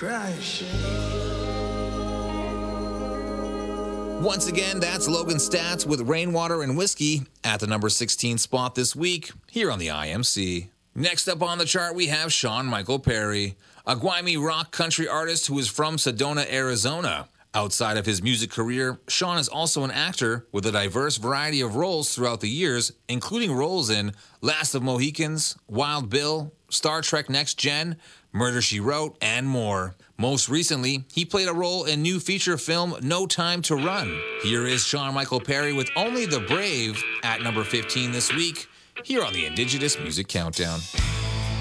crush. Once again, that's Logan Stats with Rainwater and Whiskey at the number 16 spot this week here on the IMC. Next up on the chart, we have Sean Michael Perry, a grimy rock country artist who is from Sedona, Arizona. Outside of his music career, Sean is also an actor with a diverse variety of roles throughout the years, including roles in Last of Mohicans, Wild Bill, Star Trek Next Gen, Murder, She Wrote, and more. Most recently, he played a role in new feature film No Time to Run. Here is Sean Michael Perry with Only the Brave at number 15 this week, here on the Indigenous Music Countdown.